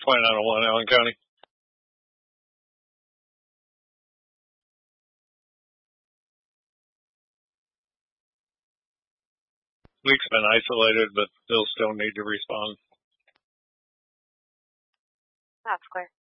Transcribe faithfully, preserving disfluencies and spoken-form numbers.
twenty-nine oh one, Allen County. Leak's been isolated, but they'll still need to respond. That's clear.